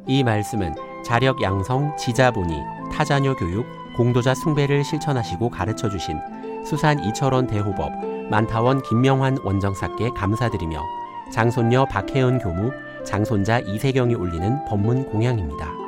이 말씀은 자력 양성, 지자본의, 타자녀 교육, 공도자 숭배를 실천하시고 가르쳐주신 수산 이철원 대호법, 만타원 김명환 원정사께 감사드리며 장손녀 박혜은 교무, 장손자 이세경이 올리는 법문 공양입니다.